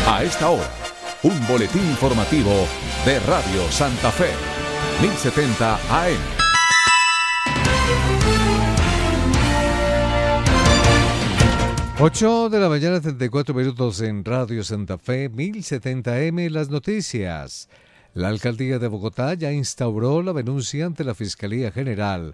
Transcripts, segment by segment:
A esta hora, un boletín informativo de Radio Santa Fe, 1070 AM. Ocho de la mañana, 34 minutos en Radio Santa Fe, 1070M, las noticias. La Alcaldía de Bogotá ya instauró la denuncia ante la Fiscalía General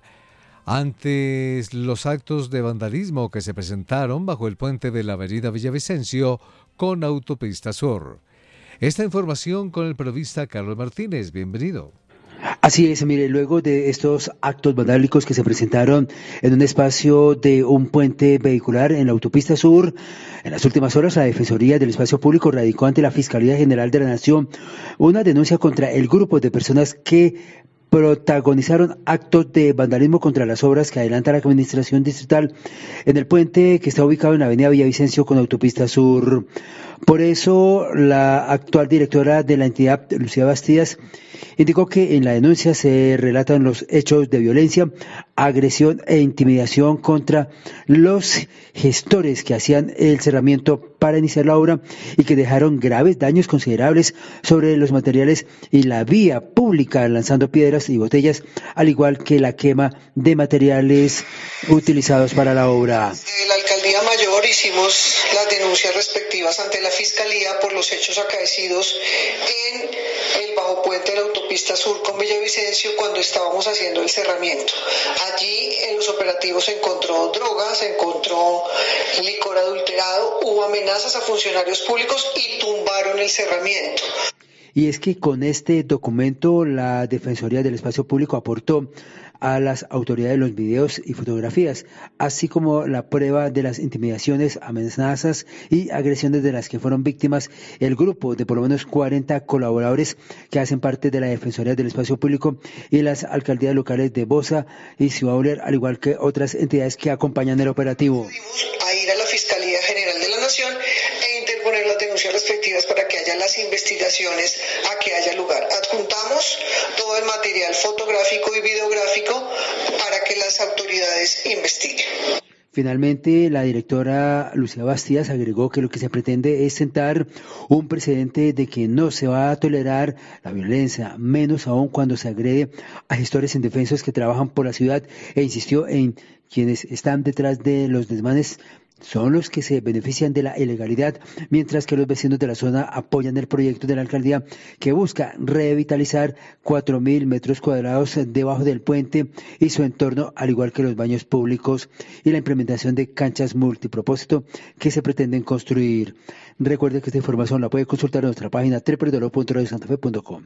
ante los actos de vandalismo que se presentaron bajo el puente de la avenida Villavicencio con Autopista Sur. Esta información con el periodista Carlos Martínez. Bienvenido. Así es, mire, luego de estos actos vandálicos que se presentaron en un espacio de un puente vehicular en la Autopista Sur, en las últimas horas la Defensoría del Espacio Público radicó ante la Fiscalía General de la Nación una denuncia contra el grupo de personas que protagonizaron actos de vandalismo contra las obras que adelanta la Administración Distrital en el puente que está ubicado en la avenida Villavicencio con Autopista Sur. Por eso, la actual directora de la entidad, Lucía Bastidas, indicó que en la denuncia se relatan los hechos de violencia, agresión e intimidación contra los gestores que hacían el cerramiento para iniciar la obra y que dejaron graves daños considerables sobre los materiales y la vía pública, lanzando piedras y botellas, al igual que la quema de materiales utilizados para la obra. Desde la Alcaldía Mayor hicimos las denuncias respectivas ante la Fiscalía por los hechos acaecidos en el bajo puente de la Autopista Sur con Villavicencio cuando estábamos haciendo el cerramiento. Allí en los operativos se encontró drogas, se encontró licor adulterado, hubo amenazas a funcionarios públicos y tumbaron el cerramiento. Y es que con este documento la Defensoría del Espacio Público aportó a las autoridades los videos y fotografías, así como la prueba de las intimidaciones, amenazas y agresiones de las que fueron víctimas el grupo de por lo menos 40 colaboradores que hacen parte de la Defensoría del Espacio Público y las alcaldías locales de Bosa y Ciudad Bolívar, al igual que otras entidades que acompañan el operativo. A ir a la Fiscalía General de la Nación e interponer las denuncias respectivas para que haya las investigaciones a que haya lugar. Adjuntamos todo el material fotográfico y videográfico para que las autoridades investiguen. Finalmente, la directora Lucía Bastidas agregó que lo que se pretende es sentar un precedente de que no se va a tolerar la violencia, menos aún cuando se agrede a gestores indefensos que trabajan por la ciudad, e insistió en quienes están detrás de los desmanes son los que se benefician de la ilegalidad, mientras que los vecinos de la zona apoyan el proyecto de la alcaldía que busca revitalizar 4.000 metros cuadrados debajo del puente y su entorno, al igual que los baños públicos y la implementación de canchas multipropósito que se pretenden construir. Recuerde que esta información la puede consultar en nuestra página www.radiosantafe.com.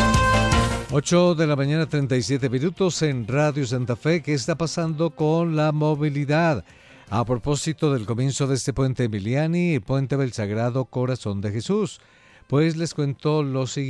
8 de la mañana, 37 minutos en Radio Santa Fe. ¿Qué está pasando con la movilidad? A propósito del comienzo de este puente Emiliani y puente del Sagrado Corazón de Jesús, pues les cuento lo siguiente.